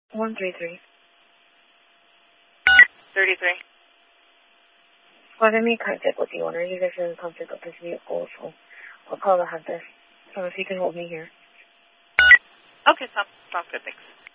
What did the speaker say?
133. 33. Let me contact with the owner. You guys are in contact with this vehicle, so I'll call the hot desk. So if you can hold me here. Okay, sounds good, thanks.